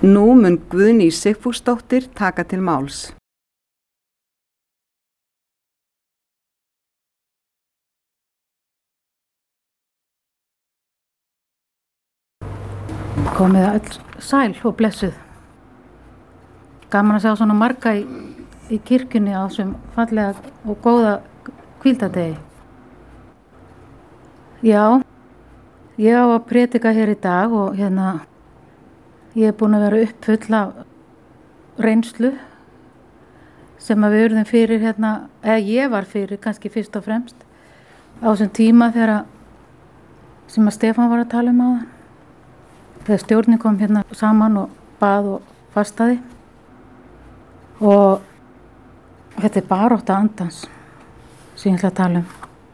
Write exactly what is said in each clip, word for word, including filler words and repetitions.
Nú mun Guðný Sigfúsdóttir taka til máls. Komið öll sæl og blessuð. Gaman að sjá svona marga í, í kirkjunni á þessum fallega og góða hvíldardegi. Já, ég á að prédika hér í dag og hérna ég er búin að vera uppfull af reynslu sem að við urðum fyrir hérna, eða ég var fyrir kannski fyrst og fremst á þessum tíma þegar sem að Stefán var að tala um áðan. Þegar stjórnin kom hérna saman og bað og fastaði og þetta er barátta andans sem ég ætla að tala um.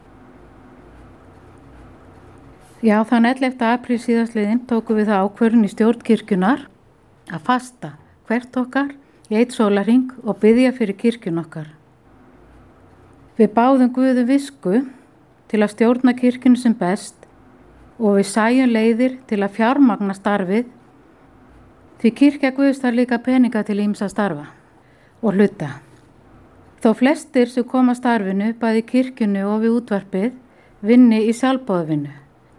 Já, þann ellefta apríl síðastliðinn tókum við það ákvörðun í stjórn kirkjunar að fasta hvert okkar í einn sólarhring og biðja fyrir kirkjun okkar. Við báðum Guði visku til að stjórna kirkjunni sem best og við sæjum leiðir til að fjármagna starfið því kirkja Guðs þarf líka peninga til ýmsa starfa og hluta. Þó flestir sem koma að starfinu bæði í kirkjunni og við útvarpið vinni í sjálfboðavinnu.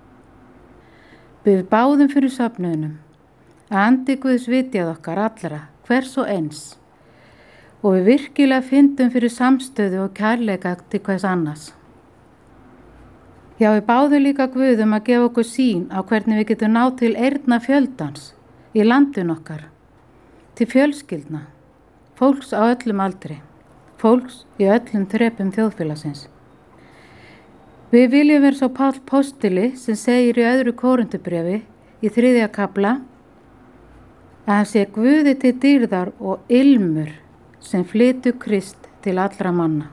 Við báðum fyrir söfnuðinum að andi Guðs vitjað okkar allra hvers og eins og við virkilega fyndum fyrir samstöðu og kærleika til hvers annars. Já, við báðum líka Guðum að gefa okkur sýn á hvernig við getum náð til eyrna fjöldans í landin okkar, til fjölskyldna, fólks á öllum aldri, fólks í öllum þrepum þjóðfélagsins. Við viljum vera svo Páll postuli sem segir í öðru Kórinthubréfi í þriðja kafla að hann sé Guði til dýrðar og ilmur sem flytur Krist til allra manna.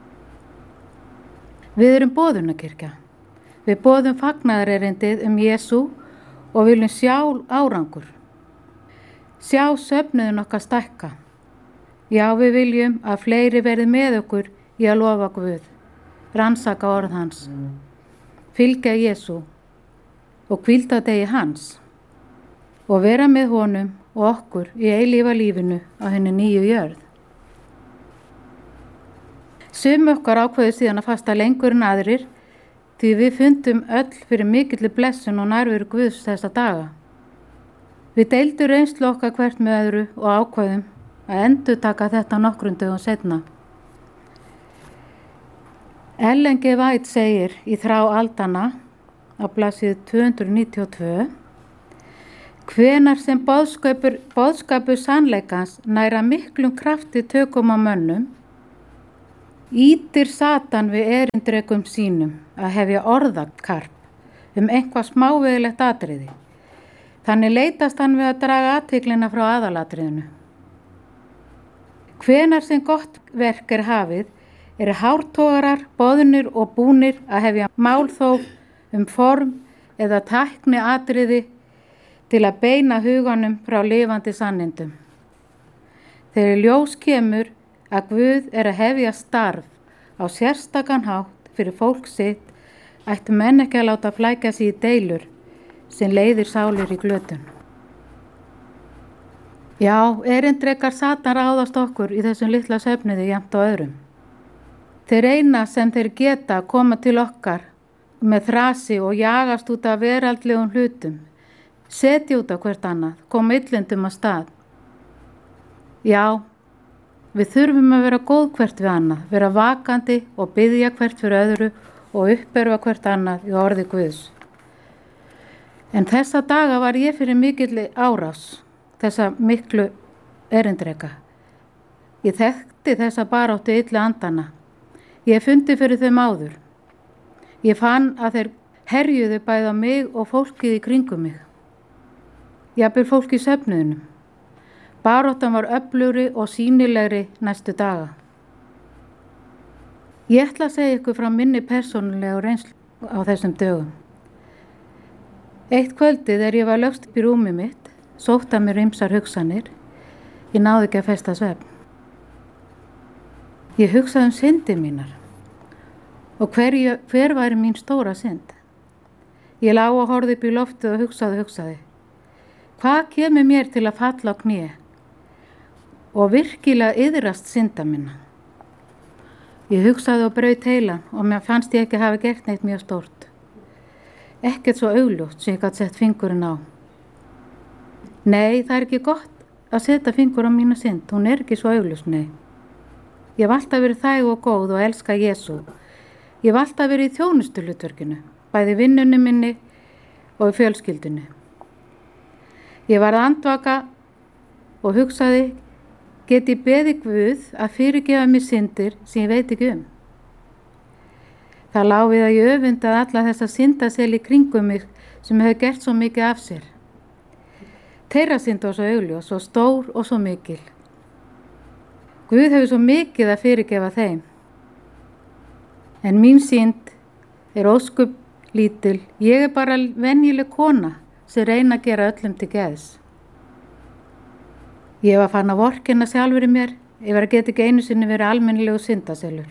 Við erum boðunarkirkja. Við boðum fagnaðarerindið um Jesú og viljum sjá árangur. Sjá söfnuðin okkar stækka. Já, við viljum að fleiri verði með okkur í að lofa Guð, rannsaka orð hans, fylgja Jesú og hvílda degi hans og vera með honum og okkur í eilífa lífinu á henni nýju jörð. Sum okkar ákveðu síðan að fasta lengur en aðrir því við fundum öll fyrir mikilli blessun og nærveru Guðs þessa daga. Við deildum reynslu okkar hvert með öðru og ákveðum að endurtaka þetta nokkrum dögum seinna. Ellen G. White segir í Þrá aldanna á blaðsíðu tvö hundruð níutíu og tvö: hvenær sem boðskapur, boðskapur sannleikans næra miklum krafti tökum á mönnum, ítir Satan við erindrekum sínum að hefja orðakarp um eitthvað smávegilegt atriði. Þannig leitast hann við að draga athyglina frá aðalatriðinu. Hvenær sem gott verk er hafið, eru hártogarar, boðnir og búnir að hefja málþóf um form eða tækni atriði til að beina huganum frá lifandi sannindum. Þegar ljós kemur að Guð er að hefja starf á sérstakan hátt fyrir fólk sitt, ættu menn ekki að láta flækja sig í deilur sem leiðir sálir í glötun. Já, erindrekar Satan ráðast okkur í þessum litla söfnuði jafnt og öðrum. Þeir eina sem þeir geta að koma til okkar með þrasi og jagast út af veraldlegum hlutum, setja út á hvert annað, koma illindum að stað. Já, við þurfum að vera góð hvert við annað, vera vakandi og biðja hvert fyrir öðru og uppörfa hvert annað í orði Guðs. En þessa daga var ég fyrir mikilli árás, þessa miklu erindreka. Ég þekkti þessa baráttu illa andana. Ég fundi fyrir þeim áður. Ég fann að þeir herjuðu bæði á mig og fólkið í kringum mig. Jafnvel fólk í söfnuðinum. Baráttan var öflugri og sýnilegri næstu daga. Ég ætla að segja ykkur frá minni persónulega reynslu á þessum dögum. Eitt kvöldið er ég var lögst upp í rúmið mitt, sótt að mér ýmsar hugsanir, ég náði ekki að festa svefn. Ég hugsaði um syndir mínar og hver, hver væri mín stóra synd. Ég lá og horfði upp í loftið og hugsaði, hugsaði. Hvað kemur mér til að falla á kné og virkilega iðrast synda minna? Ég hugsaði og braut heilan og mér fannst ég ekki hafa gert neitt mjög stórt. Ekkert svo augljótt sem ég gat sett fingurinn á. Nei, það er ekki gott að setja fingur á mína synd, hún er ekki svo augljós, nei. Ég hef alltaf verið þæg og góð og elska Jesú. Ég hef alltaf verið í þjónustuhlutverkinu, bæði vinnunni minni og í fjölskyldunni. Ég var að andvaka og hugsaði, get ég beðið Guð að fyrirgefa mér syndir sem ég veit ekki um. Það lá við að ég öfundaði alla þessa syndaseli kringum mig sem hefur gert svo mikið af sér. Þeirra synd var svo augljós, svo stór og svo mikil. Guð hefur svo mikið að fyrirgefa þeim. En mín synd er óskup lítil. Ég er bara venjuleg kona sem reyna að gera öllum til geðs. Ég var fann að vorkenna sjálfur í mér. Ég var að geta ekki einu sinni verið almennilegu syndaselur.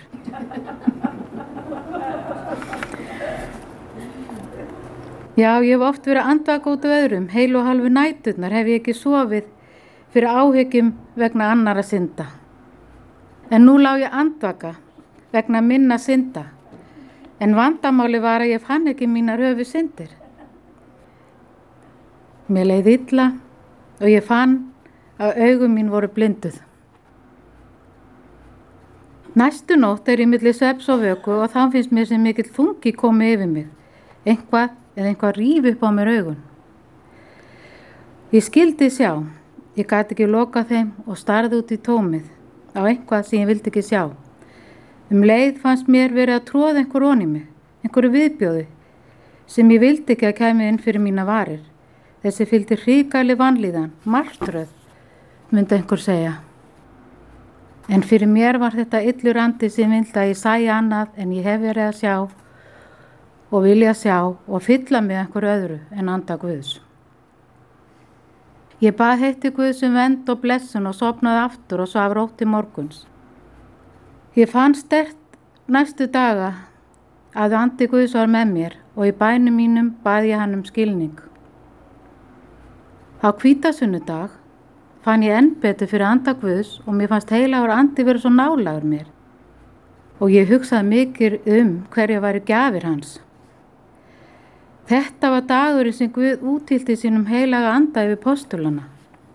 Já, ég hef oft verið að andvaka út af öðrum. Heil og halvu næturnar hef ég ekki sofið fyrir áhyggjum vegna annara synda. En nú lá ég andvaka vegna minna synda. En vandamáli var að ég fann ekki mínar höfu syndir. Mér leið illa og ég fann að augum mín voru blinduð. Næstu nótt er ég milli svefns og vöku og þá finnst mér sem mikill þungi komið yfir mig. Eitthvað eða eitthvað ríf upp á mér augun. Ég skildi sjá. Ég gat ekki loka þeim og starði út í tómið á eitthvað sem ég vildi ekki sjá. Um leið fannst mér verið að tróða einhver onni mig, einhverju viðbjóði sem ég vildi ekki að kæmi inn fyrir mína varir. Þessi fylgdi hrikaleg vanlíðan, martröð, myndi einhver segja. En fyrir mér var þetta illur andi sem vildi að ég sæi annað en ég hef verið að sjá og vilja sjá og fylla mig einhverju öðru en anda Guðs. Ég bað heitti Guðs um vernd og blessun og sofnaði aftur og svaf rótt til morguns. Ég fann sterkt næstu daga að andi Guðs var með mér og í bænum mínum bað ég hann um skilning. Á hvítasunnudag fann ég enn betur fyrir anda Guðs og mér fannst heilagur andi verið svo nálægur mér. Og ég hugsaði mikið um hverja væru gjafir hans. Þetta var dagurinn sem Guð úthýlti sínum heilaga anda yfir postulana.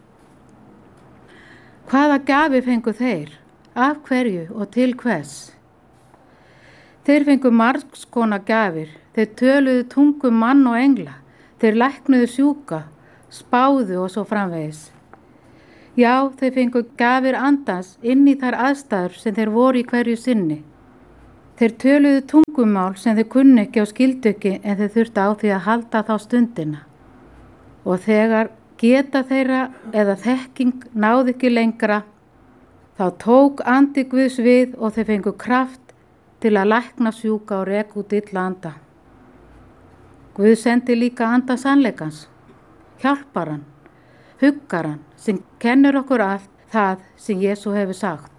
Hvaða gjafir fengu þeir? Af hverju og til hvers? Þeir fengu margs konar gjafir. Þeir töluðu tungum mann og engla. Þeir læknuðu sjúka, spáðu og svo framvegis. Já, þeir fengu gjafir andans inn í þær aðstæður sem þeir voru í hverju sinni. Þeir töluðu tungumál sem þeir kunni ekki og skildu ekki en þeir þurftu á því að halda þá stundina. Og þegar geta þeirra eða þekking náði ekki lengra, þá tók andi Guðs við og þeir fengu kraft til að lækna sjúka og reka út illa anda. Guð sendi líka anda sannleikans, hjálparan, huggaran sem kennir okkur allt það sem Jesú hefur sagt.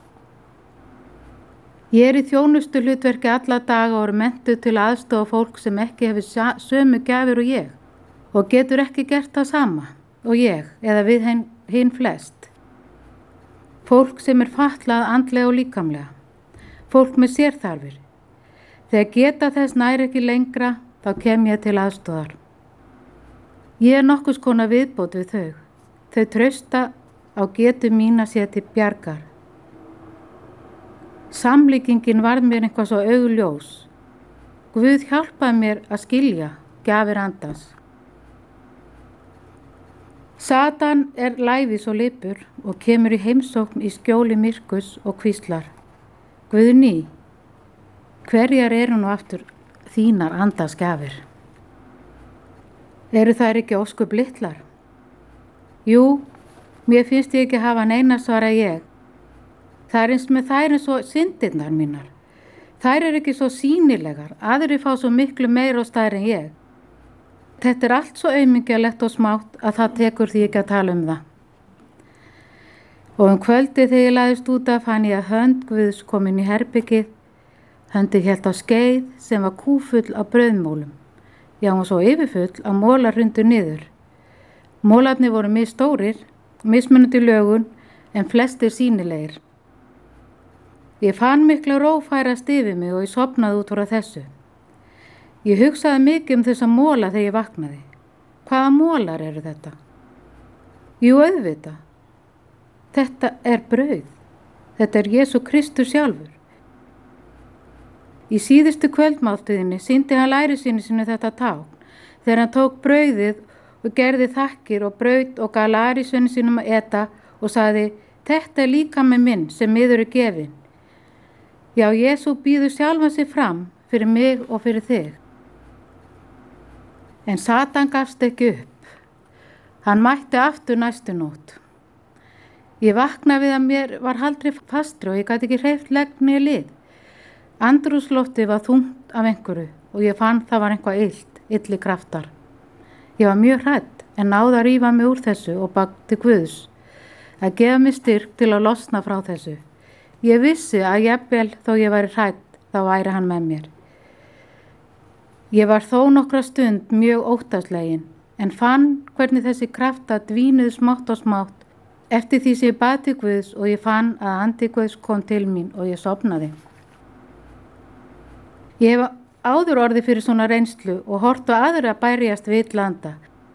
Ég er í þjónustu hlutverki alla daga og er menntuð til aðstofa fólk sem ekki hefur sömu gjafir og ég og getur ekki gert það sama og ég eða við hinn, hinn flest. Fólk sem er fatlað andlega og líkamlega. Fólk með sérþarfir. Þegar geta þess nær ekki lengra þá kem ég til aðstofar. Ég er nokkurs konar viðbót við þau. Þau trausta á getu mína sér til bjargar. Samlíkingin varð mér eitthvað svo augljós. Guð hjálpaði mér að skilja gjafir andans. Satan er lævís og lipur og kemur í heimsókn í skjóli myrkus og hvíslar. Guðný, hverjar eru nú aftur þínar andans gjafir? Eru þær ekki óskup litlar? Jú, mér finnst ég ekki hafa neina svara ég. Það er eins með þær eins og syndirnar mínar. Þær eru ekki svo sýnilegar, aðri fá svo miklu meira og stærri en ég. Þetta er allt svo aumingjalegt og smátt að það tekur því ekki að tala um það. Og um kvöldið þegar ég lagðist út af fann ég að hönd Guðs kom inn í herbyggið. Höndi hélt á skeið sem var kúfull af brauðmólum. Já, hún var svo yfirfull að mólar hrundu niður. Mólarnir voru misstórir, mismunandi lögun en flestir sýnilegir. Ég fann mikla ró færast yfir mig og ég sofnaði út frá þessu. Ég hugsaði mikið um þessa móla þegar ég vaknaði. Hvaða mólar eru þetta? Jú, auðvitað. Þetta er brauð. Þetta er Jesú Kristur sjálfur. Í síðustu kvöldmáltíðinni sýndi hann lærisveini sínu þetta tákn þegar hann tók brauðið og gerði þakkir og braut og gaf lærisveini sínum að eta og sagði: þetta er líkami minn sem yður er gefinn. Já, Jesú býður sjálfan sig fram fyrir mig og fyrir þig. En Satan gafst ekki upp. Hann mætti aftur næstu nótt. Ég vaknaði við að mér var haldið fastri og ég gat ekki hreyft legg né lið. Andrúmsloftið var þungt af einhverju og ég fann það var eitthvað illt, illi kraftar. Ég var mjög hrædd en náði að rífa mig úr þessu og bað til Guðs að gefa mig styrk til að losna frá þessu. Ég vissi að jafnvel þó ég væri hrædd þá væri hann með mér. Ég var þó nokkra stund mjög óttaslegin en fann hvernig þessi krafta dvínuðu smátt og smátt eftir því sem ég bað til Guðs og ég fann að andi Guðs kom til mín og ég sofnaði. Ég hef áður orðið fyrir svona reynslu og hort á aðra að bærjast við illa anda.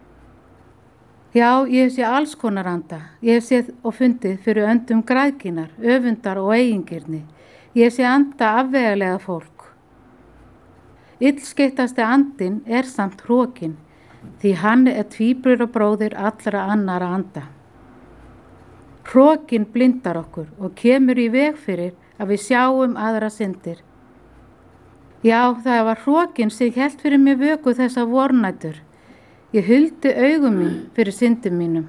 Já, ég hef séð alls konar anda. Ég hef séð og fundið fyrir öndum græðkinar, öfundar og eigingirni. Ég hef séð anda afvegalega fólk. Illskeyttasti andinn er samt hrokinn, því hann er tvíburi og bróðir allra annara anda. Hrokinn blindar okkur og kemur í veg fyrir að við sjáum aðra syndir. Já, það var hrokinn sem hélt fyrir mig vöku þessa vornætur. Ég huldi augum mín fyrir syndum mínum.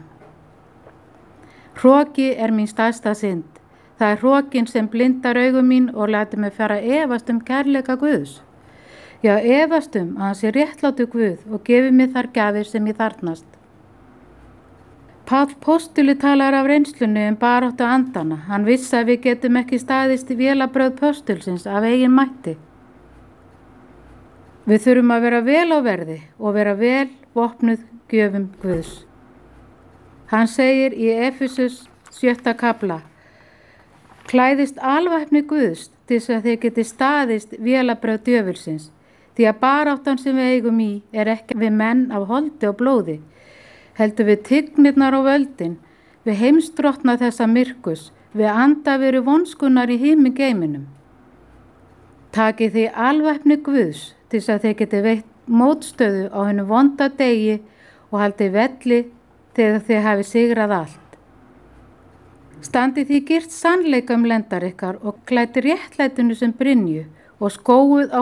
Hroki er mín stærsta synd. Það er hrokinn sem blindar augum mín og lætur mig fara að efast um kærleika Guðs. Já, efast um að hann sé réttlátur Guð og gefi mér þar gjafir sem ég þarfnast. Páll postuli talar af reynslunni um baráttu andana. Hann vissi að við getum ekki staðist í vélabrögð postulsins af eigin mætti. Við þurfum að vera vel á verði og vera vel vopnuð gjöfum Guðs. Hann segir í Efesus sjötta kafla: klæðist alvæpni Guðs til þess að þið geti staðist vélabrögð djöfulsins, því að baráttan sem við eigum í er ekki við menn af holdi og blóði, heldur við tignirnar og völdin, við heimsdrottna þessa myrkus, við andaveru vonskunnar í himingeiminum. Takið þið alvæpni Guðs til þess að þið geti veitt mótstöðu á hennu vonda degi og haldið velli þegar þið hafi sigrað allt. Standið því girt sannleika um lendar ykkar og klæddi réttlætinu sem brynju og skóuð á